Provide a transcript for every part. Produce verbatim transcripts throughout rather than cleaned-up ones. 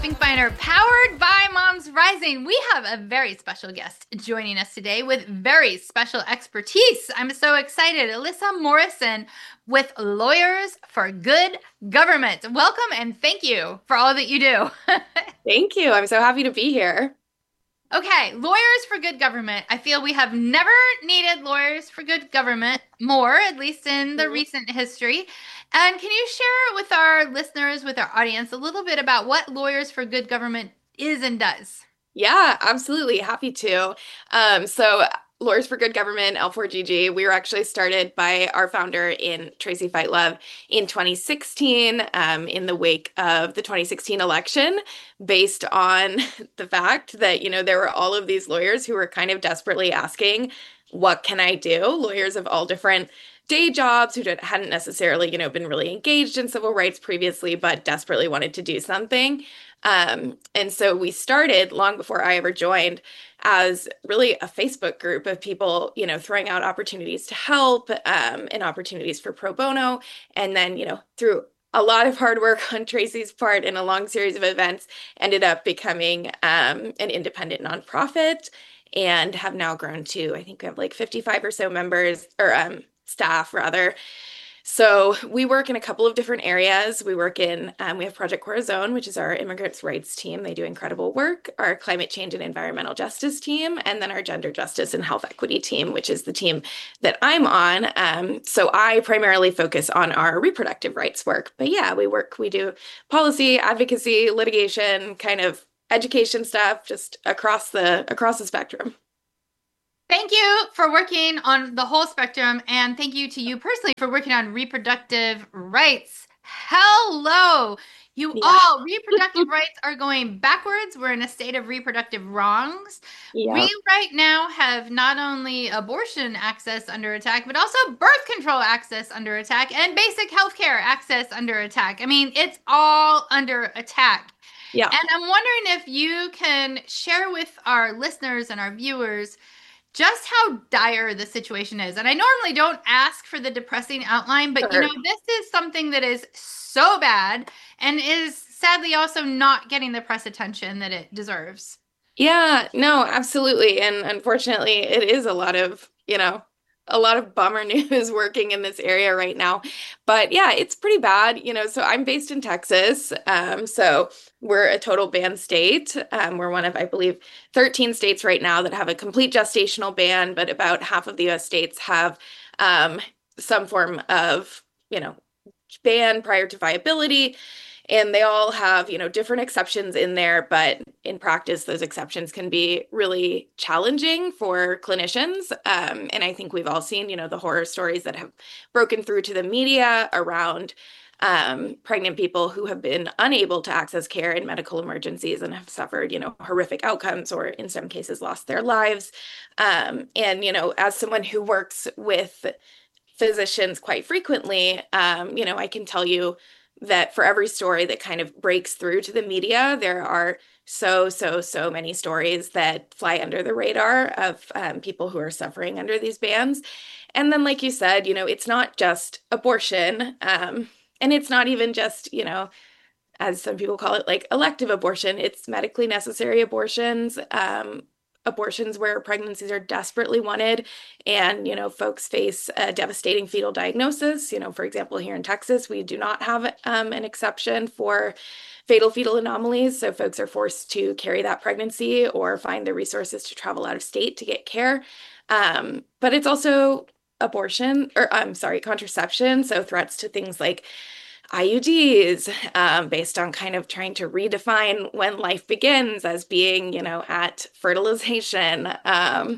Pink Finder, powered by Moms Rising. We have a very special guest joining us today with very special expertise. I'm so excited. Alyssa Morrison with Lawyers for Good Government. Welcome and thank you for all that you do. Thank you. I'm so happy to be here. Okay, Lawyers for Good Government. I feel we have never needed Lawyers for Good Government more, at least in the Mhm. recent history. And can you share with our listeners, with our audience, a little bit about what Lawyers for Good Government is and does? Yeah, absolutely. Happy to. Um, so Lawyers for Good Government, L four G G, we were actually started by our founder in Tracy Fightlove in twenty sixteen, um, in the wake of the twenty sixteen election, based on the fact that, you know, there were all of these lawyers who were kind of desperately asking, what can I do? Lawyers of all different day jobs who hadn't necessarily, you know, been really engaged in civil rights previously, but desperately wanted to do something. Um, and so we started long before I ever joined as really a Facebook group of people, you know, throwing out opportunities to help, um, and opportunities for pro bono. And then, you know, through a lot of hard work on Tracy's part and a long series of events, ended up becoming um, an independent nonprofit and have now grown to, I think we have like fifty-five or so members or um, staff rather. So we work in a couple of different areas. We work in, um, we have Project Corazon, which is our immigrants' rights team. They do incredible work. Our climate change and environmental justice team, and then our gender justice and health equity team, which is the team that I'm on. Um, so I primarily focus on our reproductive rights work. But yeah, we work, we do policy, advocacy, litigation, kind of education stuff, just across the across the spectrum. Thank you for working on the whole spectrum, and thank you to you personally for working on reproductive rights. Hello, you Yeah. all. Reproductive rights are going backwards. We're in a state of reproductive wrongs. Yeah. We right now have not only abortion access under attack, but also birth control access under attack and basic health care access under attack. I mean, it's all under attack. Yeah. And I'm wondering if you can share with our listeners and our viewers just how dire the situation is. And I normally don't ask for the depressing outline, but you know, Sure. this is something that is so bad and is sadly also not getting the press attention that it deserves. Yeah, no, absolutely. And unfortunately, it is a lot of, you know, a lot of bummer news working in this area right now. But yeah, it's pretty bad. You know, so I'm based in Texas. Um, so we're a total ban state. Um, we're one of, I believe, thirteen states right now that have a complete gestational ban, but about half of the U S states have um, some form of, you know, ban prior to viability. And they all have, you know, different exceptions in there, but in practice, those exceptions can be really challenging for clinicians. Um, and I think we've all seen, you know, the horror stories that have broken through to the media around um, pregnant people who have been unable to access care in medical emergencies and have suffered, you know, horrific outcomes or in some cases lost their lives. Um, and, you know, as someone who works with physicians quite frequently, um, you know, I can tell you that for every story that kind of breaks through to the media, there are so, so, so many stories that fly under the radar of um, people who are suffering under these bans. And then, like you said, you know, it's not just abortion, um, and it's not even just, you know, as some people call it, like elective abortion. It's medically necessary abortions, um, abortions where pregnancies are desperately wanted, and you know, folks face a devastating fetal diagnosis. You know, for example, here in Texas, we do not have um, an exception for fatal fetal anomalies, so folks are forced to carry that pregnancy or find the resources to travel out of state to get care. Um, but it's also abortion, or I'm sorry, contraception. So threats to things like I U Ds, um, based on kind of trying to redefine when life begins as being, you know, at fertilization, um,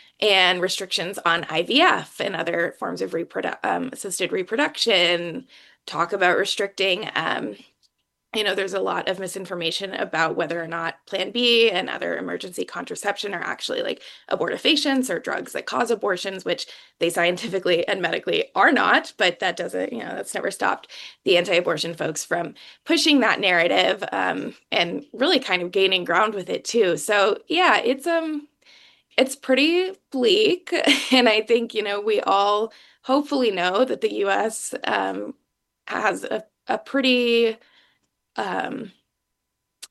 and restrictions on I V F and other forms of reprodu um, assisted reproduction. Talk about restricting um, you know, there's a lot of misinformation about whether or not Plan B and other emergency contraception are actually like abortifacients or drugs that cause abortions, which they scientifically and medically are not. But that doesn't, you know, that's never stopped the anti-abortion folks from pushing that narrative, um, and really kind of gaining ground with it too. So yeah, it's um, it's pretty bleak, and I think you know we all hopefully know that the U S um, has a a pretty um,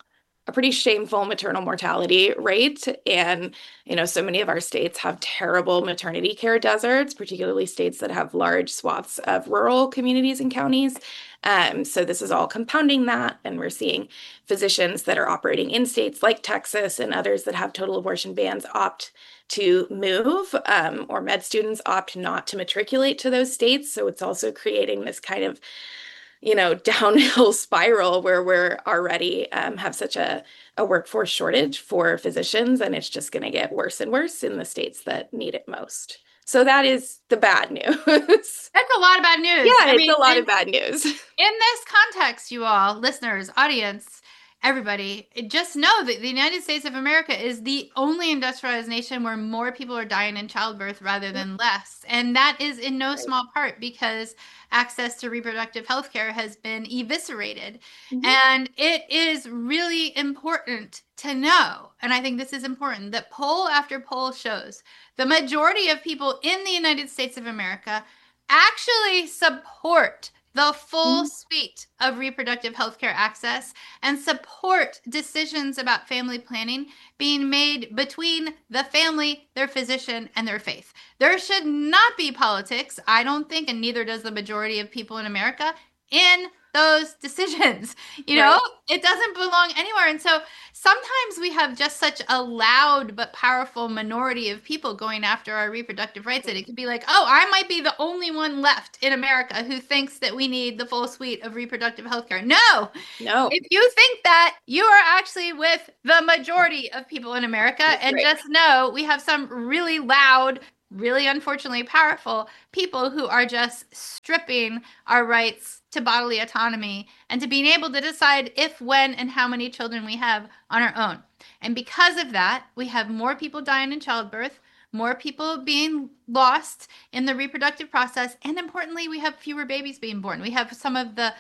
a pretty shameful maternal mortality rate. And, you know, so many of our states have terrible maternity care deserts, particularly states that have large swaths of rural communities and counties. Um, so this is all compounding that. And we're seeing physicians that are operating in states like Texas and others that have total abortion bans opt to move, um, or med students opt not to matriculate to those states. So it's also creating this kind of, you know, downhill spiral where we're already um, have such a, a workforce shortage for physicians, and it's just going to get worse and worse in the states that need it most. So that is the bad news. That's a lot of bad news. Yeah, I it's mean, a lot in, of bad news. in this context, you all, listeners, audience, everybody, just know that the United States of America is the only industrialized nation where more people are dying in childbirth rather than less. And that is in no small part because access to reproductive health care has been eviscerated. Mm-hmm. And it is really important to know, and I think this is important, that poll after poll shows the majority of people in the United States of America actually support the full mm-hmm. suite of reproductive health care access and support decisions about family planning being made between the family, their physician, and their faith. There should not be politics, I don't think, and neither does the majority of people in America, in those decisions. You know, right. It doesn't belong anywhere. And so sometimes we have just such a loud but powerful minority of people going after our reproductive rights that it could be like, oh, I might be the only one left in America who thinks that we need the full suite of reproductive health care. No, no. If you think that, you are actually with the majority of people in America. That's and right. Just know we have some really loud, really unfortunately powerful people who are just stripping our rights to bodily autonomy and to being able to decide if, when, and how many children we have on our own. And because of that, we have more people dying in childbirth, more people being lost in the reproductive process, and importantly, we have fewer babies being born. We have some of the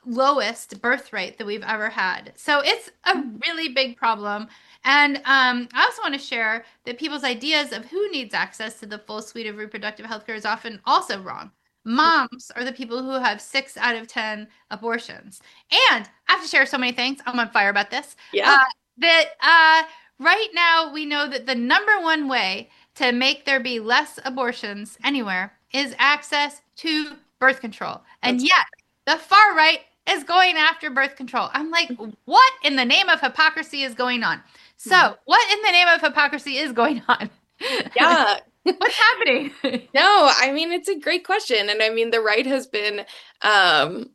lowest birth rate that we've ever had. So it's a really big problem. And um, I also want to share that people's ideas of who needs access to the full suite of reproductive health care is often also wrong. Moms are the people who have six out of ten abortions. And I have to share so many things. I'm on fire about this. Yeah. Uh, that uh, right now we know that the number one way to make there be less abortions anywhere is access to birth control. And That's yet the far right is going after birth control. I'm like, what in the name of hypocrisy is going on? So what in the name of hypocrisy is going on? Yeah. What's happening? No, I mean, it's a great question. And I mean, the right has been, um,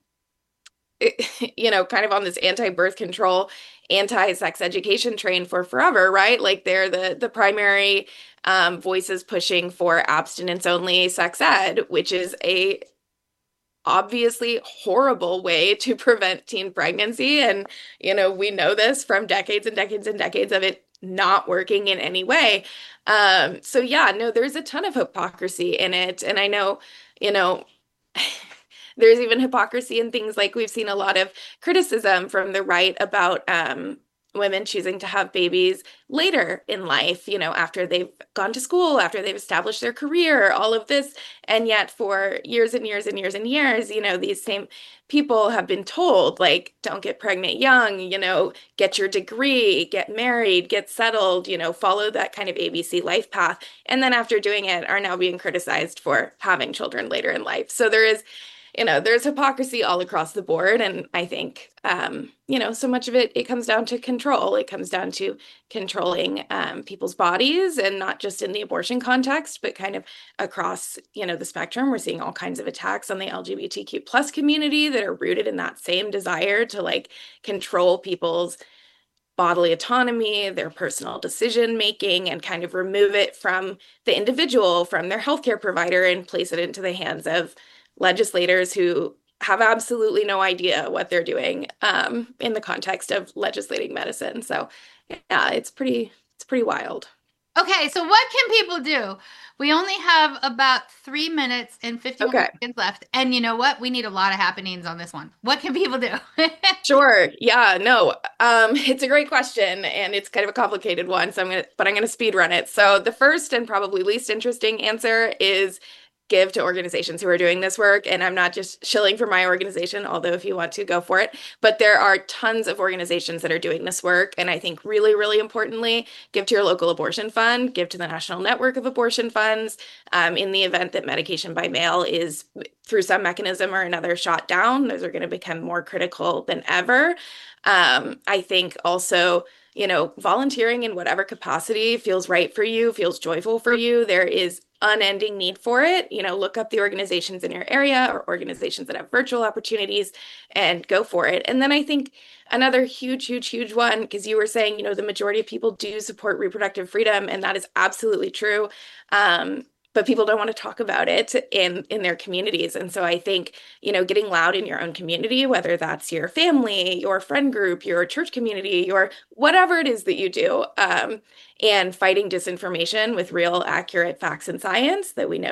you know, kind of on this anti-birth control, anti-sex education train for forever, right? Like they're the, the primary um, voices pushing for abstinence-only sex ed, which is a obviously horrible way to prevent teen pregnancy. And, you know, we know this from decades and decades and decades of it not working in any way. Um, so yeah, no, there's a ton of hypocrisy in it. And I know, you know, there's even hypocrisy in things like we've seen a lot of criticism from the right about um, women choosing to have babies later in life, you know, after they've gone to school, after they've established their career, all of this. And yet for years and years and years and years, you know, these same people have been told, like, don't get pregnant young, you know, get your degree, get married, get settled, you know, follow that kind of A B C life path. And then after doing it are now being criticized for having children later in life. So there is, you know, there's hypocrisy all across the board. And I think, um, you know, so much of it, it comes down to control. It comes down to controlling um, people's bodies, and not just in the abortion context, but kind of across, you know, the spectrum. We're seeing all kinds of attacks on the L G B T Q plus community that are rooted in that same desire to like control people's bodily autonomy, their personal decision making, and kind of remove it from the individual, from their healthcare provider, and place it into the hands of legislators who have absolutely no idea what they're doing um, in the context of legislating medicine. So yeah, it's pretty, it's pretty wild. Okay, so what can people do? We only have about three minutes and fifty-one okay. seconds left. And you know what? We need a lot of happenings on this one. What can people do? Sure. Yeah, no, um, it's a great question, and it's kind of a complicated one. So I'm going to, but I'm going to speed run it. So the first and probably least interesting answer is give to organizations who are doing this work. And I'm not just shilling for my organization, although if you want to, go for it. But there are tons of organizations that are doing this work. And I think really, really importantly, give to your local abortion fund, give to the National Network of Abortion Funds. Um, in the event that medication by mail is through some mechanism or another shot down, those are going to become more critical than ever. Um, I think also, you know, volunteering in whatever capacity feels right for you, feels joyful for you. There is unending need for it. You know, look up the organizations in your area or organizations that have virtual opportunities and go for it. And then I think another huge, huge, huge one, because you were saying, you know, the majority of people do support reproductive freedom, and that is absolutely true. Um, but people don't want to talk about it in in their communities. And so I think, you know, getting loud in your own community, whether that's your family, your friend group, your church community, your whatever it is that you do, um, and fighting disinformation with real accurate facts and science that we know